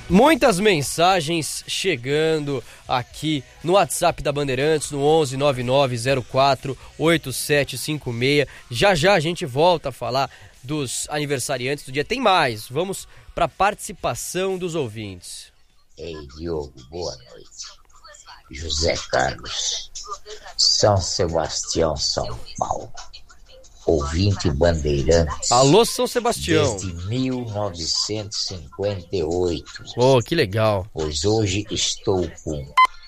Muitas mensagens chegando aqui no WhatsApp da Bandeirantes, no 11 9904 8756. Já já a gente volta a falar dos aniversariantes do dia. Tem mais, vamos para a participação dos ouvintes. Ei, Diogo, boa noite. José Carlos, São Sebastião, São Paulo. Ouvinte Bandeirantes. Alô, São Sebastião. Desde 1958. Oh, que legal. Pois hoje estou com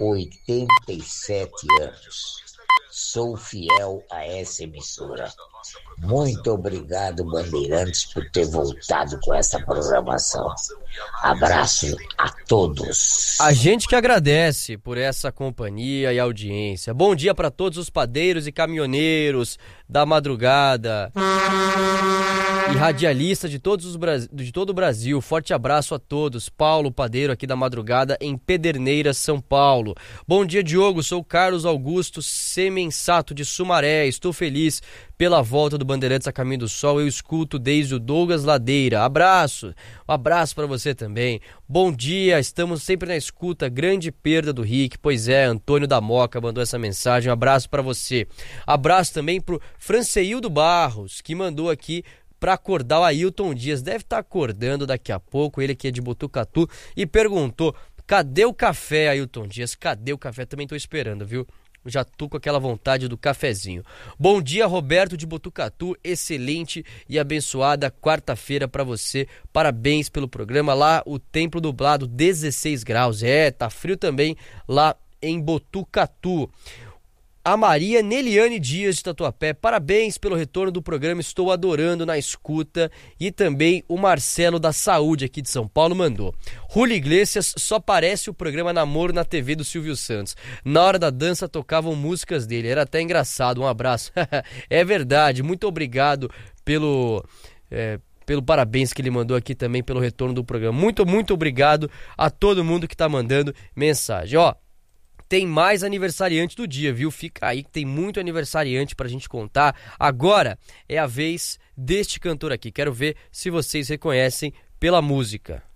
87 anos. Sou fiel a essa emissora. Muito obrigado, Bandeirantes, por ter voltado com essa programação. Abraço a todos. A gente que agradece por essa companhia e audiência. Bom dia para todos os padeiros e caminhoneiros da madrugada e radialistas de todo o Brasil. Forte abraço a todos. Paulo, padeiro aqui da madrugada em Pederneiras, São Paulo. Bom dia, Diogo. Sou Carlos Augusto Semensato de Sumaré. Estou feliz pela volta do Bandeirantes a Caminho do Sol. Eu escuto desde o Douglas Ladeira. Abraço. Um abraço para você também. Bom dia, estamos sempre na escuta. Grande perda do Rick. Pois é, Antônio da Moca mandou essa mensagem. Um abraço para você. Abraço também pro Franceildo Barros, que mandou aqui para acordar o Ailton Dias. Deve estar acordando daqui a pouco. Ele aqui é de Botucatu e perguntou: cadê o café, Ailton Dias? Cadê o café? Também tô esperando, viu? Já tô com aquela vontade do cafezinho. Bom dia, Roberto de Botucatu. Excelente e abençoada quarta-feira para você. Parabéns pelo programa. Lá o tempo nublado, 16 graus. Tá frio também lá em Botucatu. A Maria Neliane Dias de Tatuapé, parabéns pelo retorno do programa, estou adorando na escuta. E também o Marcelo da Saúde aqui de São Paulo mandou: Julio Iglesias só parece o programa Namoro na TV do Silvio Santos. Na hora da dança tocavam músicas dele, era até engraçado. Um abraço. É verdade, muito obrigado pelo parabéns que ele mandou aqui também, pelo retorno do programa. Muito, muito obrigado a todo mundo que tá mandando mensagem. Tem mais aniversariante do dia, viu? Fica aí que tem muito aniversariante pra gente contar. Agora é a vez deste cantor aqui. Quero ver se vocês reconhecem pela música.